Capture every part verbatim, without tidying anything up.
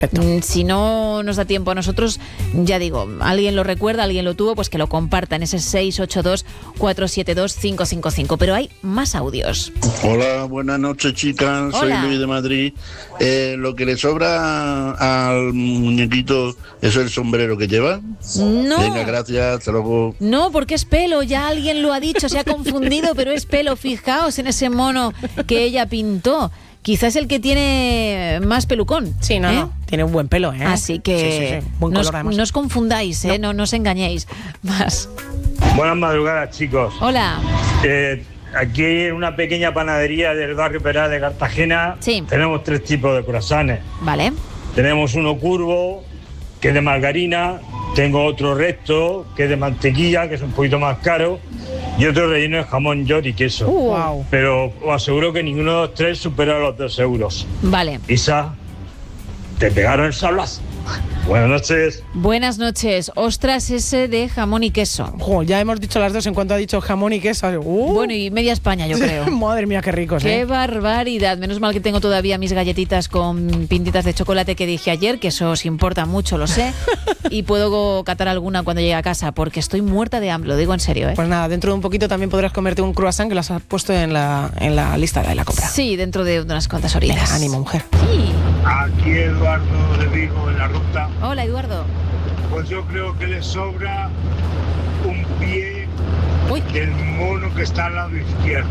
Si no nos da tiempo a nosotros, ya digo, alguien lo recuerda, alguien lo tuvo, pues que lo comparta en ese seis ocho dos, cuatro siete dos, cinco cinco cinco. Pero hay más audios. Hola, buenas noches, chicas. Soy Hola. Luis de Madrid. Eh, lo que le sobra al muñequito, ¿eso es el sombrero que lleva? No. Venga, gracias, hasta luego. No, porque es pelo, ya alguien lo ha dicho, se ha confundido, pero es pelo. Fijaos en ese mono que ella pintó. Quizás el que tiene más pelucón. Sí, no, ¿eh? no, tiene un buen pelo, ¿eh? Así que sí, sí, sí. Buen no, color, os, además. no os confundáis, ¿eh? No, no os engañéis. Más. Buenas madrugadas, chicos. Hola. Eh, aquí en una pequeña panadería del barrio Peral de Cartagena Sí. tenemos tres tipos de croissants. Vale. Tenemos uno curvo, que es de margarina, tengo otro recto, que es de mantequilla, que es un poquito más caro, y otro relleno de jamón york y queso. Uh. Wow. Pero os aseguro que ninguno de los tres supera los dos euros. Vale. Isa, te pegaron el sablazo. Buenas noches. Buenas noches. Ostras, ese de jamón y queso. Jo, ya hemos dicho las dos en cuanto ha dicho jamón y queso. Uh. Bueno, y media España, yo creo. Madre mía, qué ricos, ¡Qué ¿eh? barbaridad! Menos mal que tengo todavía mis galletitas con pintitas de chocolate que dije ayer, que eso os importa mucho, lo sé. Y puedo catar alguna cuando llegue a casa, porque estoy muerta de hambre, lo digo en serio, ¿eh? Pues nada, dentro de un poquito también podrás comerte un croissant que las has puesto en la, en la lista de la compra. Sí, dentro de unas cuantas horitas. Venga, ánimo, mujer. Sí. Aquí Eduardo de Vigo en la ruta. Hola, Eduardo. Pues yo creo que le sobra un pie Uy. del mono que está al lado izquierdo.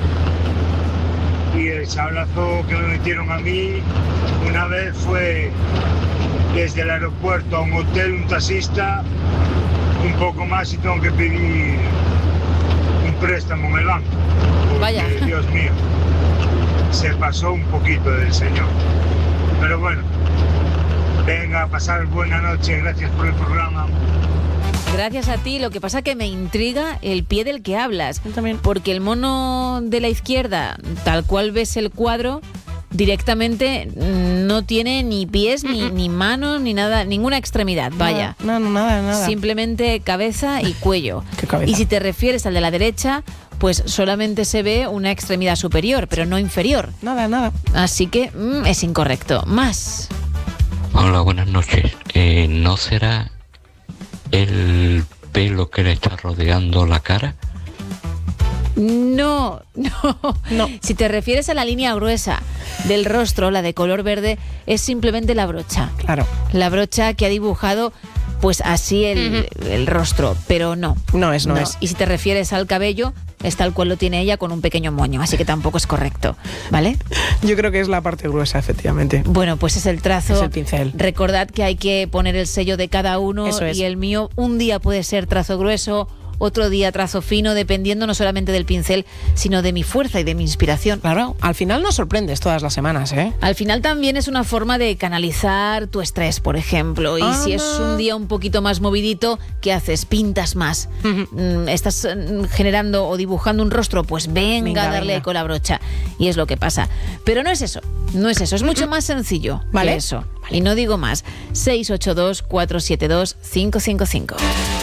Y el sablazo que me metieron a mí una vez fue desde el aeropuerto a un hotel, un taxista, un poco más y tengo que pedir un préstamo en el banco. Porque, Vaya. Dios mío, se pasó un poquito del señor. Pero bueno, venga, a pasar buena noche, gracias por el programa. Gracias a ti. Lo que pasa que me intriga el pie del que hablas. Yo también. Porque el mono de la izquierda, tal cual ves el cuadro, directamente no tiene ni pies, ni, ni manos, ni nada, ninguna extremidad, vaya. No, no, nada, nada. Simplemente cabeza y cuello. ¿Qué cabeza? Y si te refieres al de la derecha, pues solamente se ve una extremidad superior, pero no inferior. Nada, nada. Así que mm, es incorrecto. Más. Hola, buenas noches. Eh, ¿No será el pelo que le está rodeando la cara? No, no, No. Si te refieres a la línea gruesa del rostro, la de color verde, es simplemente la brocha. Claro. La brocha que ha dibujado, pues así el, el rostro, pero no. No es, no, es. Y si te refieres al cabello, es tal cual lo tiene ella con un pequeño moño, así que tampoco es correcto, ¿vale? Yo creo que es la parte gruesa, efectivamente. Bueno, pues es el trazo. Es el pincel. Recordad que hay que poner el sello de cada uno. Eso es. Y el mío un día puede ser trazo grueso, otro día trazo fino, dependiendo no solamente del pincel, sino de mi fuerza y de mi inspiración. Claro, al final nos sorprendes todas las semanas, ¿eh? Al final también es una forma de canalizar tu estrés, por ejemplo. Y Ah, si es no. un día un poquito más movidito, ¿qué haces? Pintas más. Mm, Estás mm, generando o dibujando un rostro, pues venga, Venga, a darle venga. ahí con la brocha. Y es lo que pasa. Pero no es eso, no es eso. Es mucho más sencillo Vale. que eso. Y no digo más. seis ocho dos, cuatro siete dos, cinco cinco cinco.